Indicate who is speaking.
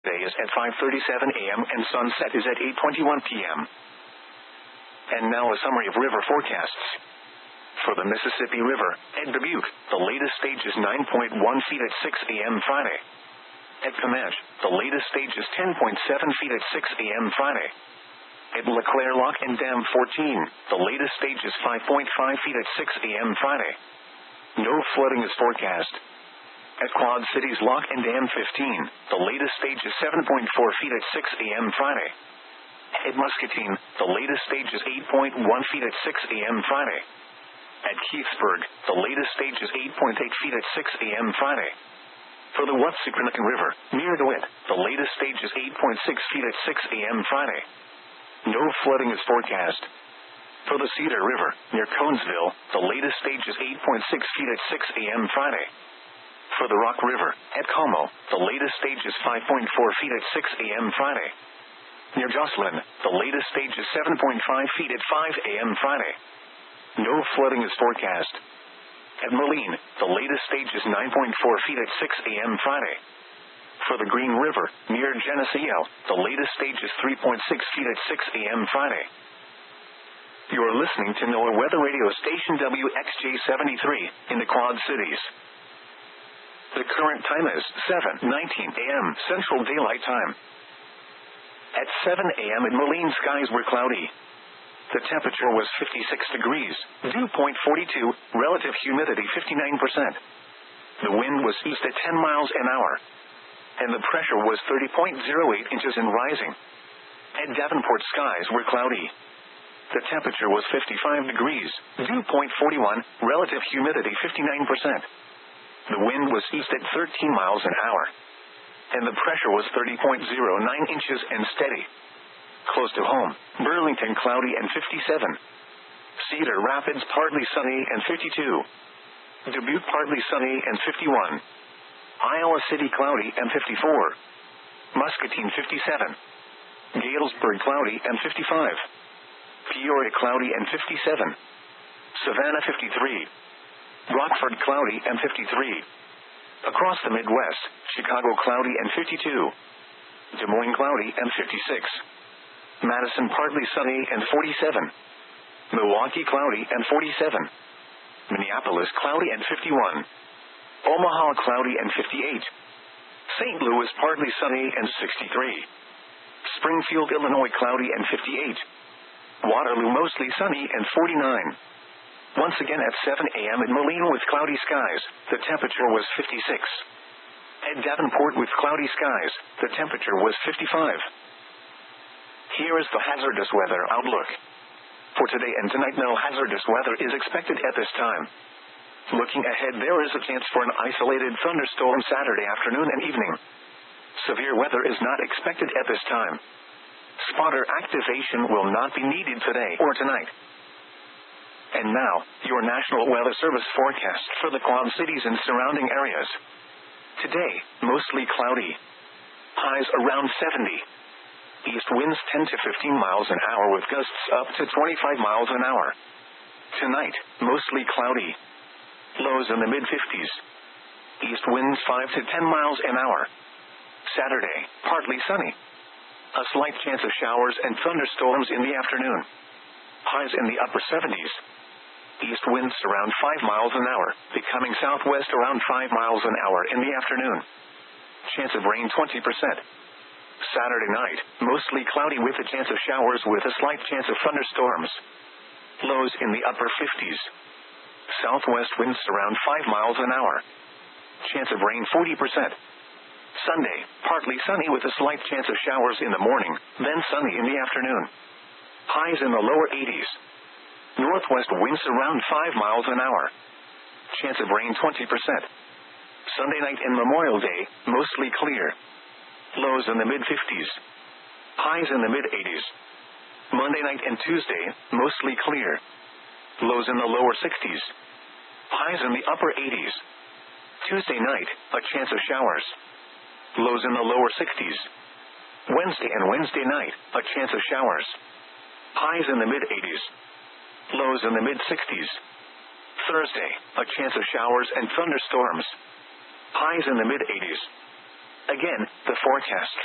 Speaker 1: Day is at 5:37 a.m. and sunset is at 8:21 p.m. And now a summary of river forecasts. For the Mississippi River, at Dubuque, the latest stage is 9.1 feet at 6 a.m. Friday. At Comanche, the latest stage is 10.7 feet at 6 a.m. Friday. At LeClaire Lock and Dam 14, the latest stage is 5.5 feet at 6 a.m. Friday. No flooding is forecast. At Quad Cities Lock and Dam 15, the latest stage is 7.4 feet at 6 a.m. Friday. At Muscatine, the latest stage is 8.1 feet at 6 a.m. Friday. At Keithsburg, the latest stage is 8.8 feet at 6 a.m. Friday. For the Watsicranacan River, near DeWitt, the latest stage is 8.6 feet at 6 a.m. Friday. No flooding is forecast. For the Cedar River, near Conesville, the latest stage is 8.6 feet at 6 a.m. Friday. For the Rock River, at Como, the latest stage is 5.4 feet at 6 a.m. Friday. Near Jocelyn, the latest stage is 7.5 feet at 5 a.m. Friday. No flooding is forecast. At Moline, the latest stage is 9.4 feet at 6 a.m. Friday. For the Green River, near Geneseo, the latest stage is 3.6 feet at 6 a.m. Friday. You are listening to NOAA Weather Radio Station WXJ73 in the Quad Cities. The current time is 7:19 a.m. Central Daylight Time. At 7 a.m. in Moline, skies were cloudy. The temperature was 56 degrees, dew point 42, relative humidity 59%. The wind was east at 10 miles an hour, and the pressure was 30.08 inches and rising. At Davenport, skies were cloudy. The temperature was 55 degrees, dew point 41, relative humidity 59%. The wind was east at 13 miles an hour, and the pressure was 30.09 inches and steady. Close to home, Burlington cloudy and 57. Cedar Rapids partly sunny and 52. Dubuque partly sunny and 51. Iowa City cloudy and 54. Muscatine 57. Galesburg cloudy and 55. Peoria cloudy and 57. Savannah 53. Rockford cloudy and 53. Across the Midwest, Chicago cloudy and 52. Des Moines cloudy and 56. Madison partly sunny and 47. Milwaukee cloudy and 47. Minneapolis cloudy and 51. Omaha cloudy and 58. St. Louis partly sunny and 63. Springfield, Illinois cloudy and 58. Waterloo mostly sunny and 49. Once again at 7 a.m. in Moline with cloudy skies, the temperature was 56. At Davenport with cloudy skies, the temperature was 55. Here is the hazardous weather outlook. For today and tonight, no hazardous weather is expected at this time. Looking ahead, there is a chance for an isolated thunderstorm Saturday afternoon and evening. Severe weather is not expected at this time. Spotter activation will not be needed today or tonight. And now, your National Weather Service forecast for the Quad Cities and surrounding areas. Today, mostly cloudy. Highs around 70. East winds 10 to 15 miles an hour with gusts up to 25 miles an hour. Tonight, mostly cloudy. Lows in the mid-50s. East winds 5 to 10 miles an hour. Saturday, partly sunny. A slight chance of showers and thunderstorms in the afternoon. Highs in the upper 70s. East winds around 5 miles an hour, becoming southwest around 5 miles an hour in the afternoon. Chance of rain 20%. Saturday night, mostly cloudy with a chance of showers with a slight chance of thunderstorms. Lows in the upper 50s. Southwest winds around 5 miles an hour. Chance of rain 40%. Sunday, partly sunny with a slight chance of showers in the morning, then sunny in the afternoon. Highs in the lower 80s. Northwest winds around 5 miles an hour. Chance of rain 20%. Sunday night and Memorial Day, mostly clear. Lows in the mid-50s. Highs in the mid-80s. Monday night and Tuesday, mostly clear. Lows in the lower 60s. Highs in the upper 80s. Tuesday night, a chance of showers. Lows in the lower 60s. Wednesday and Wednesday night, a chance of showers. Highs in the mid-80s. Lows in the mid-60s. Thursday, a chance of showers and thunderstorms. Highs in the mid-80s. Again, the forecast